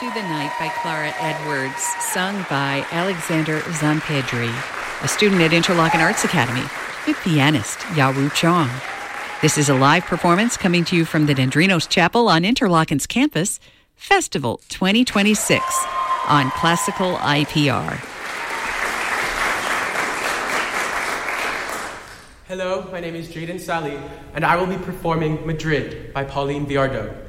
to the Night by Clara Edwards, sung by Alexander Zampedri, a student at Interlochen Arts Academy, with pianist Yawu Chong. This is a live performance coming to you from the Dendrinos Chapel on Interlochen's campus, Festival 2026 on Classical IPR. Hello, my name is Jaden Sally, and I will be performing Madrid by Pauline Viardot.